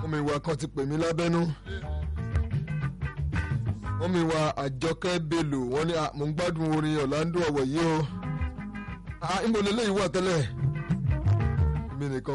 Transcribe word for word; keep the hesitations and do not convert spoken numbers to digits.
Mọ́mì wa kan ti pè mí lábẹ́nú. Mọ́mì wa Àjọkẹ́ Bello wọ́n ní mò ń gbádùn orin Orlando ọ̀wọ̀ yìí o. Ìmọ̀lẹ́lẹ́ yìí wà tẹ́lẹ̀. Èmi nìkan.